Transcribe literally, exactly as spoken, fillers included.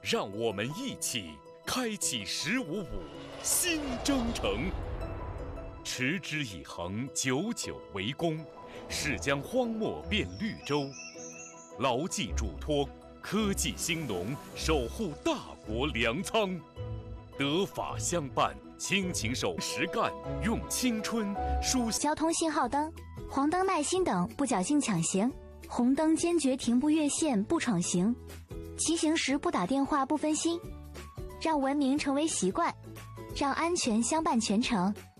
让我们一起开启“十五五”新征程。持之以恒，久久为功，是将荒漠变绿洲。牢记嘱托，科技兴农，守护大国粮仓。德法相伴，亲情守实干，用青春书。 交通信号灯、黄灯耐心等不侥幸抢行，红灯坚决停不越线不闯行，骑行时不打电话不分心，让文明成为习惯，让安全相伴全程。